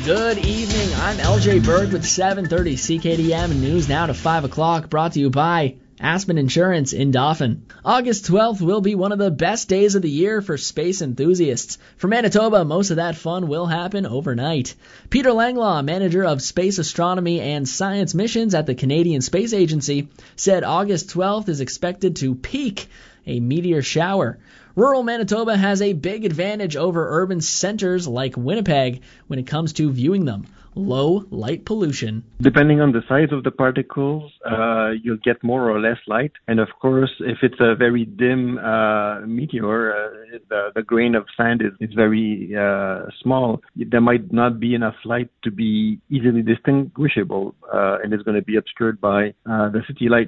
Good evening. I'm LJ Berg with 7:30 CKDM News now to 5 o'clock, brought to you by Aspen Insurance in Dauphin. August 12th will be one of the best days of the year for space enthusiasts. For Manitoba, most of that fun will happen overnight. Peter Langlaw, manager of space astronomy and science missions at the Canadian Space Agency, said August 12th is expected to peak a meteor shower. Rural Manitoba has a big advantage over urban centers like Winnipeg when it comes to viewing them. Low light pollution. Depending on the size of the particles, you'll get more or less light. And of course, if it's a very dim meteor, the grain of sand is very small. There might not be enough light to be easily distinguishable, and it's going to be obscured by the city light.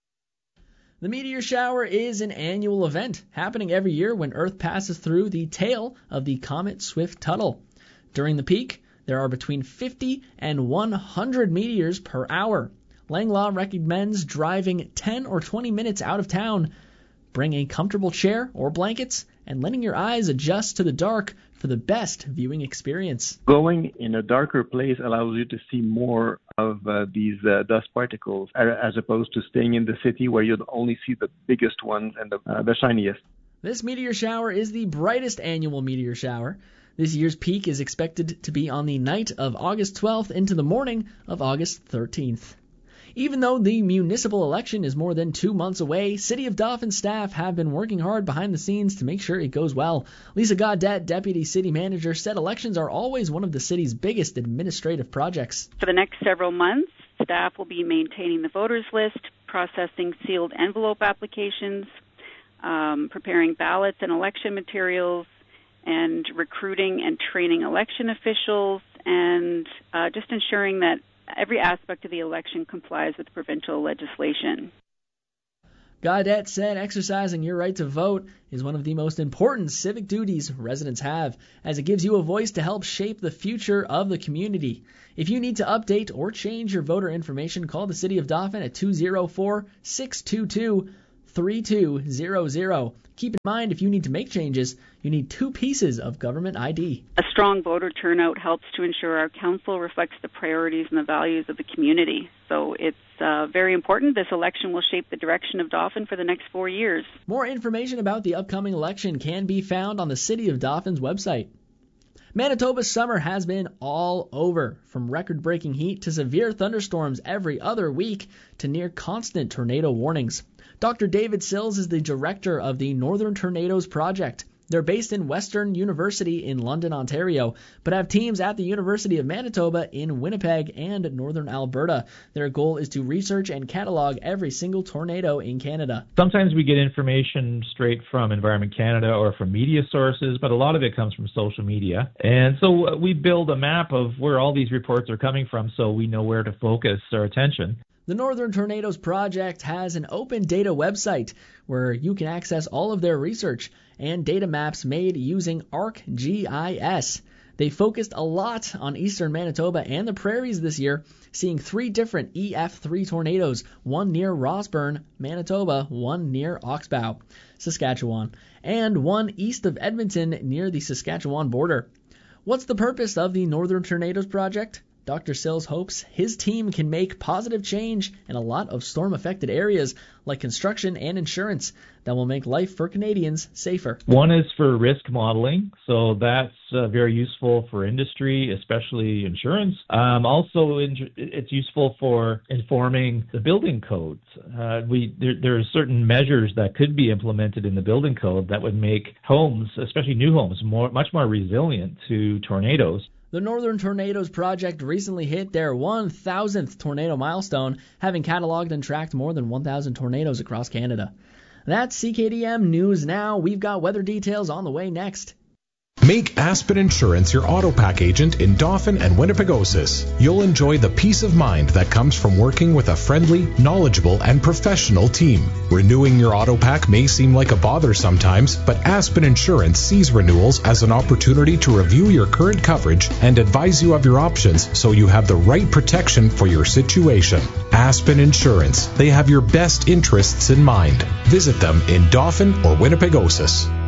The meteor shower is an annual event happening every year when Earth passes through the tail of the comet Swift-Tuttle. During the peak, there are between 50 and 100 meteors per hour. Langlaw recommends driving 10 or 20 minutes out of town. Bring a comfortable chair or blankets and letting your eyes adjust to the dark for the best viewing experience. Going in a darker place allows you to see more of these dust particles as opposed to staying in the city where you'd only see the biggest ones and the shiniest. This meteor shower is the brightest annual meteor shower. This year's peak is expected to be on the night of August 12th into the morning of August 13th. Even though the municipal election is more than 2 months away, City of Dauphin staff have been working hard behind the scenes to make sure it goes well. Lisa Gaudette, Deputy City Manager, said elections are always one of the city's biggest administrative projects. For the next several months, staff will be maintaining the voters list, processing sealed envelope applications, preparing ballots and election materials, and recruiting and training election officials, and just ensuring that every aspect of the election complies with provincial legislation. Gaudette said exercising your right to vote is one of the most important civic duties residents have, as it gives you a voice to help shape the future of the community. If you need to update or change your voter information, call the City of Dauphin at 204-622-3200. Keep in mind, if you need to make changes, you need 2 pieces of government ID. A strong voter turnout helps to ensure our council reflects the priorities and the values of the community. So it's very important. This election will shape the direction of Dauphin for the next 4 years. More information about the upcoming election can be found on the City of Dauphin's website. Manitoba's summer has been all over, from record-breaking heat to severe thunderstorms every other week to near-constant tornado warnings. Dr. David Sills is the director of the Northern Tornadoes Project. They're based in Western University in London, Ontario, but have teams at the University of Manitoba in Winnipeg and Northern Alberta. Their goal is to research and catalog every single tornado in Canada. Sometimes we get information straight from Environment Canada or from media sources, but a lot of it comes from social media. And so we build a map of where all these reports are coming from so we know where to focus our attention. The Northern Tornadoes Project has an open data website where you can access all of their research and data maps made using ArcGIS. They focused a lot on eastern Manitoba and the prairies this year, seeing 3 different EF3 tornadoes, one near Rossburn, Manitoba, one near Oxbow, Saskatchewan, and one east of Edmonton near the Saskatchewan border. What's the purpose of the Northern Tornadoes Project? Dr. Sills hopes his team can make positive change in a lot of storm-affected areas like construction and insurance that will make life for Canadians safer. One is for risk modeling, so that's very useful for industry, especially insurance. Also, it's useful for informing the building codes. There are certain measures that could be implemented in the building code that would make homes, especially new homes, much more resilient to tornadoes. The Northern Tornadoes Project recently hit their 1,000th tornado milestone, having cataloged and tracked more than 1,000 tornadoes across Canada. That's CKDM News Now. We've got weather details on the way next. Make Aspen Insurance your AutoPack agent in Dauphin and Winnipegosis. You'll enjoy the peace of mind that comes from working with a friendly, knowledgeable, and professional team. Renewing your AutoPack may seem like a bother sometimes, but Aspen Insurance sees renewals as an opportunity to review your current coverage and advise you of your options so you have the right protection for your situation. Aspen Insurance. They have your best interests in mind. Visit them in Dauphin or Winnipegosis.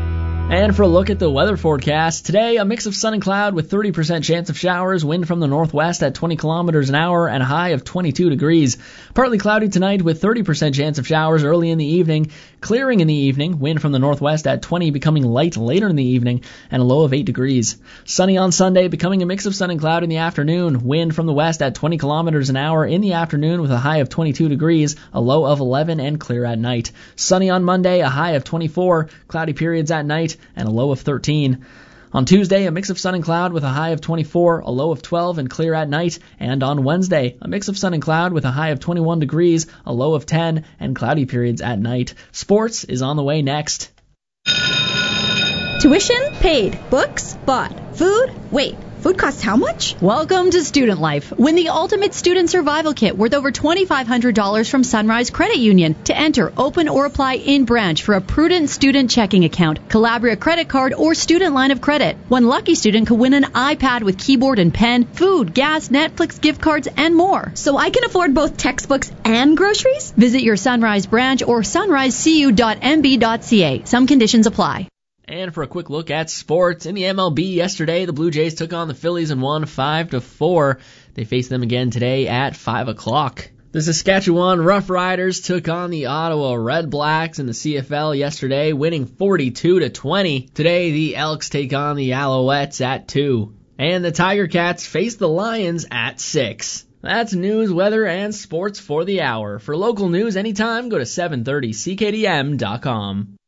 And for a look at the weather forecast, today a mix of sun and cloud with 30% chance of showers, wind from the northwest at 20 kilometers an hour, and a high of 22 degrees. Partly cloudy tonight with 30% chance of showers early in the evening, clearing in the evening, wind from the northwest at 20, becoming light later in the evening, and a low of 8 degrees. Sunny on Sunday, becoming a mix of sun and cloud in the afternoon, wind from the west at 20 kilometers an hour in the afternoon with a high of 22 degrees, a low of 11, and clear at night. Sunny on Monday, a high of 24, cloudy periods at night, and a low of 13. On Tuesday, a mix of sun and cloud with a high of 24, a low of 12, and clear at night. And on Wednesday, a mix of sun and cloud with a high of 21 degrees, a low of 10, and cloudy periods at night. Sports is on the way next. Tuition? Paid. Books? Bought. Food? Wait. Food costs how much? Welcome to Student Life. Win the Ultimate Student Survival Kit worth over $2,500 from Sunrise Credit Union. To enter, open or apply in branch for a Prudent Student Checking Account, Calabria Credit Card, or Student Line of Credit. One lucky student could win an iPad with keyboard and pen, food, gas, Netflix gift cards, and more. So I can afford both textbooks and groceries? Visit your Sunrise branch or sunrisecu.mb.ca. Some conditions apply. And for a quick look at sports, in the MLB yesterday, the Blue Jays took on the Phillies and won 5-4. They face them again today at 5 o'clock. The Saskatchewan Roughriders took on the Ottawa Red Blacks in the CFL yesterday, winning 42-20. Today, the Elks take on the Alouettes at 2. And the Tiger Cats face the Lions at 6. That's news, weather, and sports for the hour. For local news anytime, go to 730CKDM.com.